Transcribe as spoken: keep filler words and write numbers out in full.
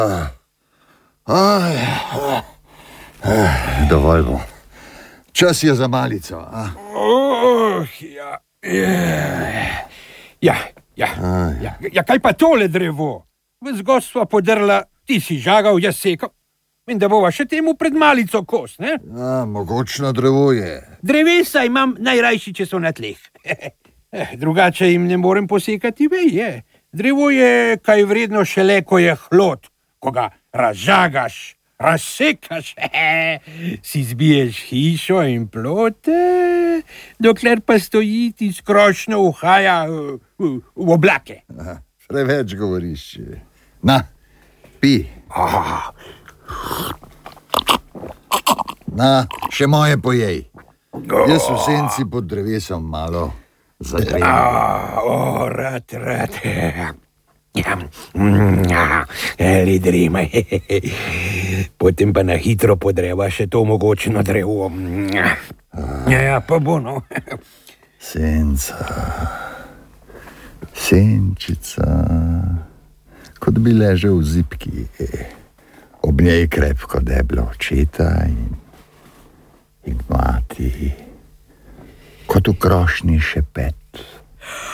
Aj, dovolj bo. Čas je za malico. A? Oh, ja, ja, ja, ja, ja, kaj pa tole drevo? Ves gostva podrla, ti si žagal, jaz sekal. In da bova še temu pred malico kos, ne? A, mogočno drevo je. Drevesa imam najrajši, če so na tleh. Drugače jim ne morem posekati veje. Drevo je kaj vredno šele, ko je hlod, ko ga razžagaš, razsekaš, si zbiješ hišo in plote, dokler pa stoji ti skrošno uhaja v, v oblake. Aha, preveč govoriš. Na, pi. Ah. Na, še moje pojej. Jaz v senci pod drevesom malo zagrejem. O, rad, rad. Ali drima. Potem pa na hitro podreva še to mogočno drevo. Ja, pa bo, no. Senca, senčica, kot bi ležel v zipki. Ob njej krepko deblo očeta in, in mati, kot v krošnji šepet.